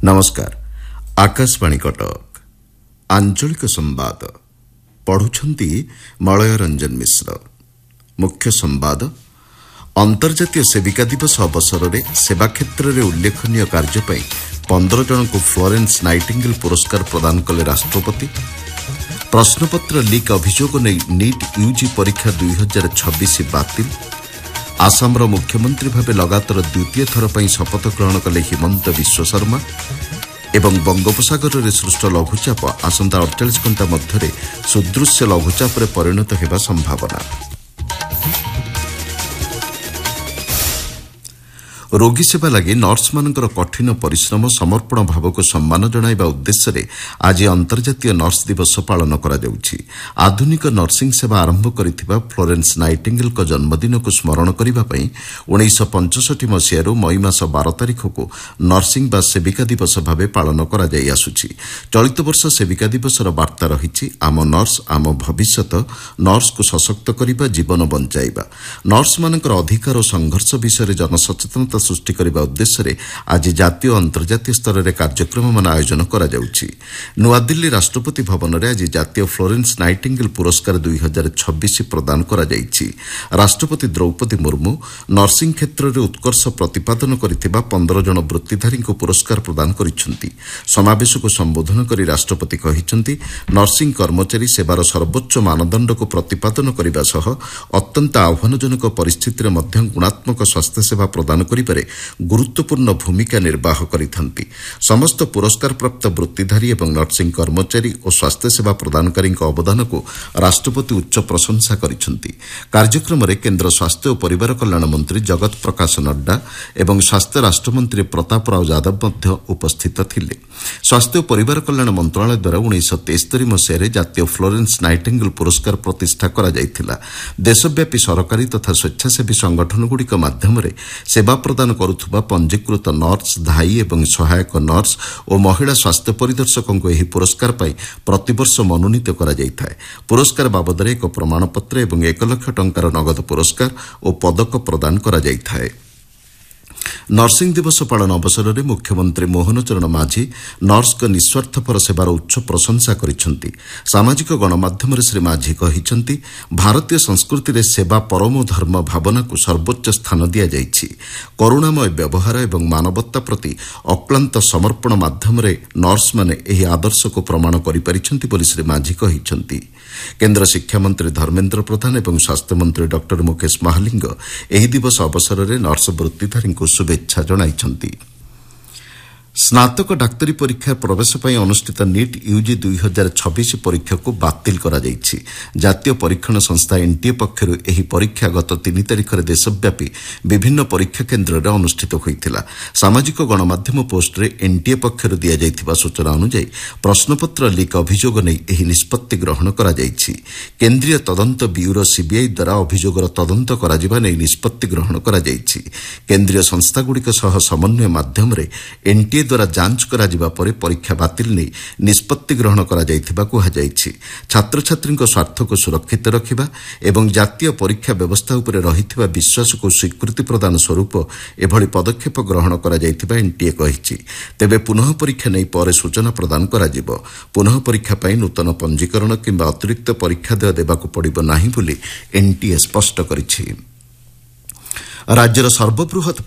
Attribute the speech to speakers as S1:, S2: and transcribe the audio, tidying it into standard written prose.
S1: नमस्कार। आकाशवाणी कटक आंचलिक संवाद पढ़ुछंती मलय रंजन मिश्र। मुख्य संवाद अंतर्जातीय सेविका दिवस अवसर में सेवा क्षेत्र में उल्लेखनीय कार्य 15 जन को फ्लोरेंस नाइटिंगेल पुरस्कार प्रदान कले राष्ट्रपति। प्रश्नपत्र लीक अभियोग नहीं नीट यूजी परीक्षा 2026 बातिल। आसामर मुख्यमंत्री भावे लगातार द्वितीय थर पर शपथ ग्रहण कले हिमंत विश्व शर्मा। एवं बंगोपसागर में सृष्ट लघुचाप आसंता 48 घंटा मध्य सुदृश्य लघुचाप परिणत होगा संभावना। रोगी सेवा लगी नर्स मानकर कठिन परिश्रम समर्पण भाव को सम्मान जणाइबा उद्देश्य रे आज अंतर्जातीय नर्स दिवस पालन करा जाउछि। आधुनिक नर्सिंग सेवा आरंभ करिथिबा फ्लोरेंस नाइटिंगेल को जन्मदिन को स्मरण करिबा पई 1965 मसियारू मई मास 12 तारिख को नर्सिंग बा सेविका दिवस भावे पालन करा जाई आसुछि। चलित वर्ष सेविका दिवसर वार्ता रहिछि आम नर्स आम भविष्यत, नर्स को सशक्त करिबा जीवन बंचाइबा। नर्स मानकर अधिकार और संघर्ष विषय जनसचेतनता सृष्टि करने उद्देश्य आज जातीय और अंतर्जातीय स्तर में कार्यक्रम मान आयोजन करा जाउछि। नुआदिल्ली राष्ट्रपति भवन में आज जातीय फ्लोरेंस नाइटिंगेल पुरस्कार 2026 प्रदान करा जाइछि। राष्ट्रपति द्रौपदी मुर्मू नर्सिंग क्षेत्र में उत्कर्ष प्रतिपादन करिथिबा 15 जन वृत्तिधारी को पुरस्कार प्रदान करिसेंति। समावेश को संबोधन करी राष्ट्रपति कहिसेंति नर्सिंग कर्मचारी सेवार सर्वोच्च मानदंड को प्रतिपादन करने सह अत्यंत आह्वानजनक परिस्थिति में गुणात्मक स्वास्थ्य सेवा प्रदान करिबारे गुरुत्वपूर्ण भूमिका निर्वाह करिथंती। समस्त पुरस्कार प्राप्त वृत्तिधारी एवं नर्सिंग कर्मचारी और स्वास्थ्य सेवा प्रदानकारी अवदान को राष्ट्रपति उच्च प्रशंसा करिसेंति। कार्यक्रम में केन्द्र स्वास्थ्य और परिवार कल्याण मंत्री जगत प्रकाश नड्डा एवं स्वास्थ्य राष्ट्रमंत्री प्रताप राव यादव मध्य उपस्थित थिले। स्वास्थ्य और परिवार कल्याण मंत्रालय द्वारा 1973 मसीह जातीय फ्लोरेंस नाइटिंगेल पुरस्कार प्रतिष्ठा करा जायथिला। देशव्यापी सरकारी तथा स्वेच्छासेवी संगठनगुड़िक माध्यम सेवा प्रदान करुथुबा पंजीकृत नर्स, धाई एवं सहायक नर्स और महिला स्वास्थ्य परिदर्शकों को यह पुरस्कार पाई प्रतिवर्ष मनोनीत करा जायथाय। पुरस्कार बाबद एक प्रमाणपत्र एवं 1 लाख टंकार नगद पुरस्कार और पदक प्रदान करा जायथाय। नर्सिंग दिवस पालन अवसर में मुख्यमंत्री मोहन चरण माझी नर्स को निस्वार्थपर सेवार उच्च प्रशंसा करिसेंति। सामाजिक गणमाध्यम श्री माझी कहिसेंति भारतीय संस्कृति रे सेवा परमो धर्म भावना को सर्वोच्च स्थान दिया जाइछि। करुणामय व्यवहार एवं मानवता प्रति अक्लांत समर्पण माध्यम नर्स माने एही आदर्श को प्रमाण करिपारिछंति बोली श्री माझी कहिसेंति। केन्द्र शिक्षा मंत्री धर्मेन्द्र प्रधान एवं स्वास्थ्य मंत्री डॉक्टर मुकेश महालिंग एही दिवस अवसर में नर्स वृत्तिधारी को शुभेच्छा जणाइछंति। स्नातक डाक्तरी परीक्षा प्रवेश पर अनुष्ठित नीट यूजी 2026 परीक्षा को बातिल करा जाइछि। जातीय परीक्षण संस्था एनटीए पक्षरु एही परीक्षा गत 3 तारिख देशव्यापी विभिन्न परीक्षा केन्द्र में अनुष्ठित होइथिला। सामाजिक गणमाध्यम पोस्ट रे एनटीए पक्षरु दिया जाइथिबा सूचना अनुसार प्रश्नपत्र लीक अभियोग नहीं एही निष्पत्ति ग्रहण करा जाइछि। केन्द्रीय तदंत ब्यूरो सीबीआई द्वारा अभियोगर तदंत करा जिबा नै निष्पत्ति ग्रहण करा जाइछि। केन्द्रीय संस्थागुड़िक सह समन्वय माध्यम रे एनटीए द्वारा जांच करा जिबा परे परीक्षा बातिल नहीं निष्पत्ति ग्रहण करा जाइथिबा कुहा जाइछि। छात्र छात्री स्वार्थ को सुरक्षित रखिबा एवं जातीय परीक्षा व्यवस्था उपरे रहिथिबा विश्वास को स्वीकृति प्रदान स्वरूप एभली पदक्षेप ग्रहण करा जाइथिबा एनटीए कहिछि। तेबे पुनः परीक्षा नहीं परे सूचना प्रदान करा जिवो। पुनः परीक्षा पई नूतन पंजीकरण किंबा अतिरिक्त परीक्षा देय देबाकू पड़िबो नाही बोली एनटीए स्पष्ट करिछि। राज्यर सर्वबृहत